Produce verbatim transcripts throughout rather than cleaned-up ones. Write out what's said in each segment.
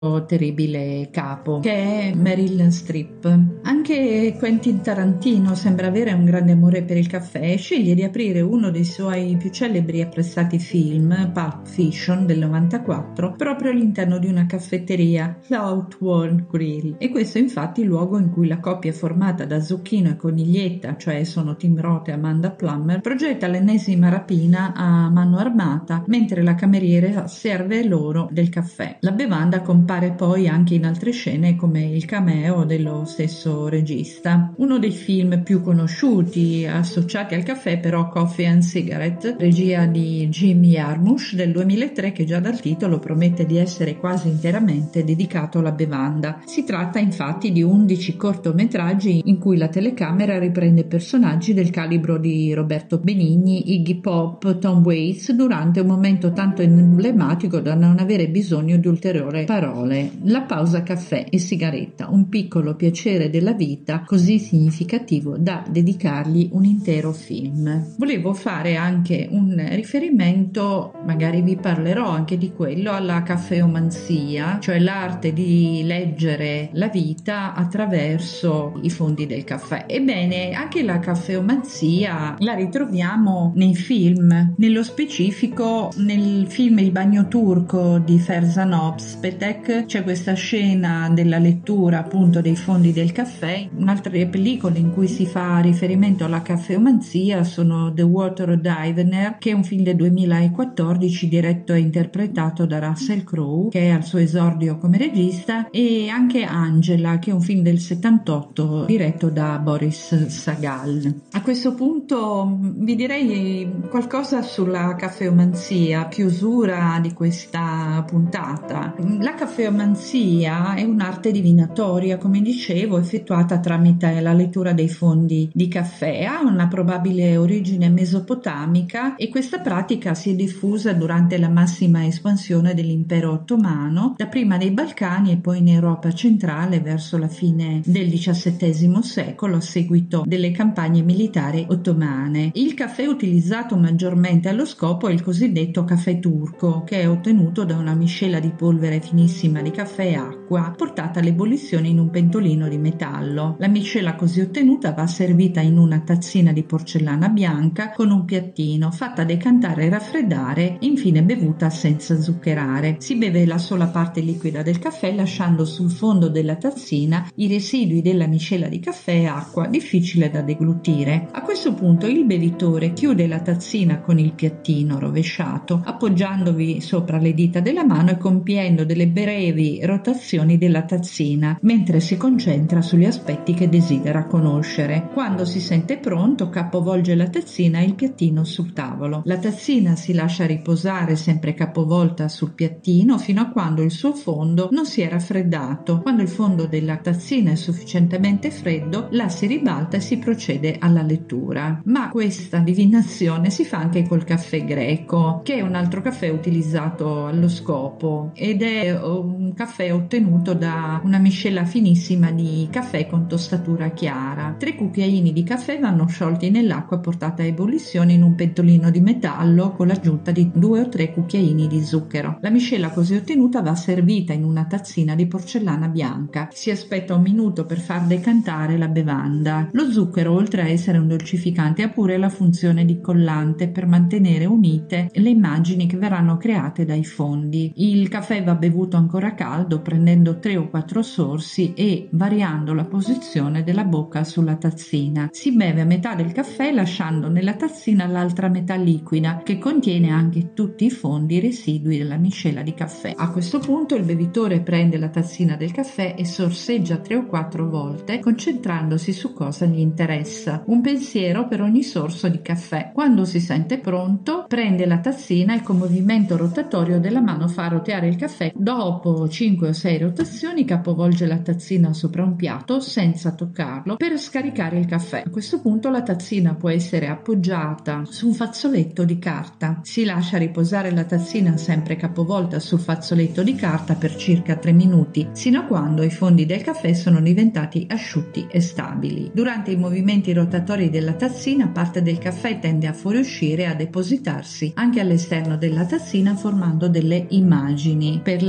terribile capo, che è Meryl Streep. Anche Quentin Tarantino sembra avere un grande amore per il caffè e sceglie di aprire uno dei suoi più celebri e apprezzati film, Pulp Fiction del novantaquattro, proprio all'interno di una caffetteria, l'Outward Grill. E questo è infatti il luogo in cui la coppia formata da Zucchino e Coniglietta, cioè sono Tim Roth e Amanda Plummer, progetta l'ennesima rapina a mano armata mentre la cameriera serve loro del caffè. La bevanda compare poi anche in altre scene come il cameo dello stesso regista. Uno dei film più conosciuti associati al caffè però Coffee and Cigarette, regia di Jim Jarmusch del duemilatré, che già dal titolo promette di essere quasi interamente dedicato alla bevanda. Si tratta infatti di undici cortometraggi in cui la telecamera riprende personaggi del calibro di Roberto Benigni, Iggy Pop, Tom Waits durante un momento tanto emblematico da non avere bisogno di ulteriori parole. La pausa caffè e sigaretta, un piccolo piacere della vita così significativo da dedicargli un intero film. Volevo fare anche un riferimento, magari vi parlerò anche di quello, alla caffeomanzia, cioè l'arte di leggere la vita attraverso i fondi del caffè. Ebbene, anche la caffeomanzia la ritroviamo nei film, nello specifico nel film Il bagno turco di Ferzan Özpetek. C'è questa scena della lettura appunto dei fondi del caffè. Un'altra pellicola in cui si fa riferimento alla caffeomanzia sono The Water Divener, che è un film del duemilaquattordici diretto e interpretato da Russell Crowe, che è al suo esordio come regista, e anche Angela, che è un film del settantotto diretto da Boris Sagal. A questo punto vi direi qualcosa sulla caffeomanzia, chiusura di questa puntata. La caffeomanzia è un'arte divinatoria, come dicevo, effettuata tramite la lettura dei fondi di caffè. Ha una probabile origine mesopotamica e questa pratica si è diffusa durante la massima espansione dell'impero ottomano, dapprima nei Balcani e poi in Europa centrale verso la fine del diciassettesimo secolo a seguito delle campagne militari ottomane. Il caffè utilizzato maggiormente allo scopo è il cosiddetto caffè turco, che è ottenuto da una miscela di polvere finissima di caffè e acqua portata all'ebollizione in un pentolino di metallo. La miscela così ottenuta va servita in una tazzina di porcellana bianca con un piattino, fatta decantare e raffreddare e infine bevuta senza zuccherare. Si beve la sola parte liquida del caffè lasciando sul fondo della tazzina i residui della miscela di caffè e acqua, difficile da deglutire. A questo punto il bevitore chiude la tazzina con il piattino rovesciato, appoggiandovi sopra le dita della mano e compiendo delle brevi rotazioni della tazzina mentre si concentra sugli aspetti che desidera conoscere. Quando si sente pronto, capovolge la tazzina e il piattino sul tavolo. La tazzina si lascia riposare sempre capovolta sul piattino fino a quando il suo fondo non si è raffreddato. Quando il fondo della tazzina è sufficientemente freddo, la si ribalta e si procede alla lettura. Ma questa divinazione si fa anche col caffè greco, che è un altro caffè utilizzato allo scopo ed è un caffè ottenuto da una miscela finissima di caffè con tostatura chiara. Tre cucchiaini di caffè vanno sciolti nell'acqua portata a ebollizione in un pentolino di metallo con l'aggiunta di due o tre cucchiaini di zucchero. La miscela così ottenuta va servita in una tazzina di porcellana bianca. Si aspetta un minuto per far decantare la bevanda. Lo zucchero, oltre a essere un dolcificante, ha pure la funzione di collante per mantenere unite le immagini che verranno create dai fondi. Il caffè va bevuto ancora caldo, prendendo tre o quattro sorsi e variando la posizione della bocca sulla tazzina. Si beve a metà del caffè lasciando nella tazzina l'altra metà liquida, che contiene anche tutti i fondi residui della miscela di caffè. A questo punto il bevitore prende la tazzina del caffè e sorseggia tre o quattro volte, concentrandosi su cosa gli interessa. Un pensiero per ogni sorso di caffè. Quando si sente pronto, prende la tazzina e con movimento rotatorio della mano fa roteare il caffè. Dopo cinque o sei rotazioni capovolge la tazzina sopra un piatto senza toccarlo per scaricare il caffè. A questo punto la tazzina può essere appoggiata su un fazzoletto di carta. Si lascia riposare la tazzina sempre capovolta sul fazzoletto di carta per circa tre minuti, sino a quando i fondi del caffè sono diventati asciutti e stabili. Durante i movimenti rotatori della tazzina parte del caffè tende a fuoriuscire e a depositarsi anche all'esterno della tazzina formando delle immagini. Per la lettura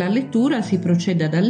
cottura si procede ad